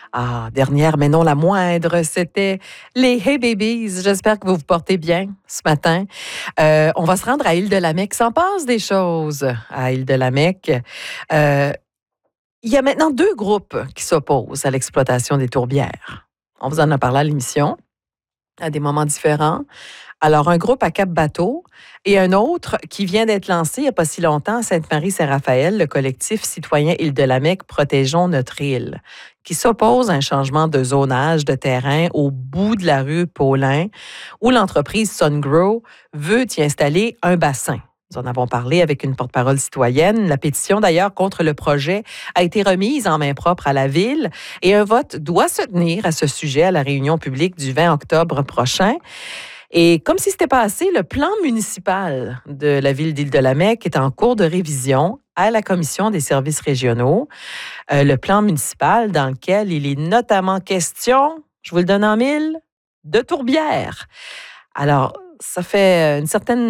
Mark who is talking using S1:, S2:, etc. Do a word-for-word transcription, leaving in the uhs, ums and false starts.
S1: Ah, dernière, mais non la moindre, c'était les Hey Babies. J'espère que vous vous portez bien ce matin. Euh, on va se rendre à Île-de-la-Mecque. Il s'en passe des choses à Île-de-la-Mecque. Euh, il y a maintenant deux groupes qui s'opposent à l'exploitation des tourbières. On vous en a parlé à l'émission, à des moments différents. Alors, un groupe à Cap-Bateau et un autre qui vient d'être lancé il n'y a pas si longtemps à Sainte-Marie-Saint-Raphaël, le collectif citoyen Île-de-la-Mecque Protégeons notre île, qui s'oppose à un changement de zonage de terrain au bout de la rue Paulin, où l'entreprise Sungrow veut y installer un bassin. Nous en avons parlé avec une porte-parole citoyenne. La pétition, d'ailleurs, contre le projet a été remise en main propre à la Ville et un vote doit se tenir à ce sujet à la réunion publique du vingt octobre prochain. Et comme si ce n'était pas assez, le plan municipal de la Ville d'Île-de-la-Mecque est en cours de révision à la Commission des services régionaux. Euh, le plan municipal dans lequel il est notamment question, je vous le donne en mille, de tourbières. Alors, ça fait une certaine